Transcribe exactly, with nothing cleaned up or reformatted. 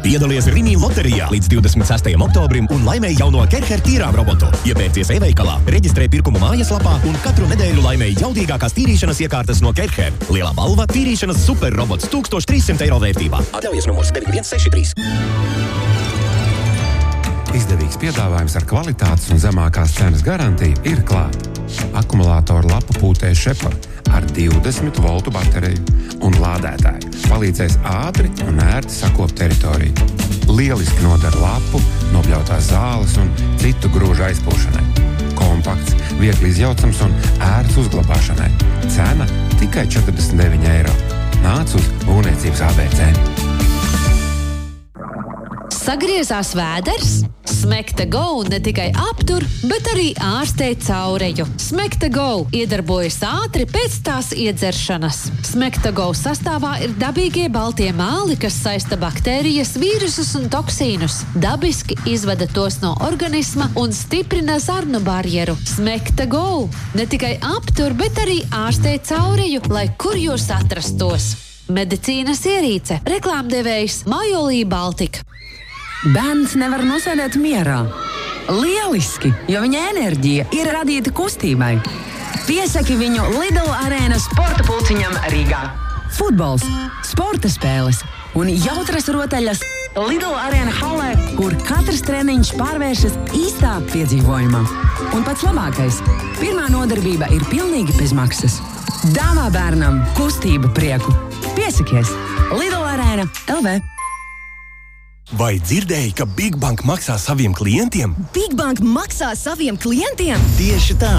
Piedalies Rimi loterijā līdz divdesmit sestajam oktobrim un laimēj jauno Kerher tīrām robotu. Iepērcies e-veikalā, reģistrē pirkumu mājaslapā un katru nedēļu laimēj jaudīgākās tīrīšanas iekārtas no Kerher. Lielā balva – tīrīšanas superrobots tūkstoš trīs simti eiro vērtībā. Atļaujies numurs deviņi viens seši trīs. Izdevīgs piedāvājums ar kvalitātes un zemākās cenas garantiju ir klāt. Akumulātoru lapu pūtē Šepa ar divdesmit voltu bateriju un lādētāju palīdzēs ātri un ērti sakopt teritoriju. Lieliski nodara lapu, nobļautās zāles un citu grūžu aizpūšanai. Kompakts, viegli izjaucams un ērts uzglabāšanai. Cena tikai četrdesmit deviņi eiro. Nāc uz būvniecības A B C. Sagriezās vēders? Smekta Go ne tikai aptur, bet arī ārstē caureju. Smekta Go iedarbojas ātri pēc tās iedzeršanas. Smekta Go sastāvā ir dabīgie baltie māli, kas saista baktērijas, vīrusus un toksīnus. Dabiski izvada tos no organisma un stiprina zarnu barjeru. Smekta Go ne tikai aptur, bet arī ārstē caureju, lai kur jūs atrastos. Medicīnas ierīce. Reklāmdevējs Majolī Baltika. Bērns nevar nosēdēt mierā. Lieliski, jo viņa enerģija ir radīta kustībai. Piesaki viņu Lidl arēnas sporta pulciņam Rīgā. Futbols, sporta spēles un jautras rotaļas Lidl arēna halē, kur katrs treniņš pārvēršas īstā piedzīvojumā. Un pats labākais – pirmā nodarbība ir pilnīgi bez maksas. Dāvā bērnam kustību prieku. Piesakies Lidl arēna L V. Vai dzirdēji, ka Big Bank maksā saviem klientiem? Big Bank maksā saviem klientiem? Tieši tā!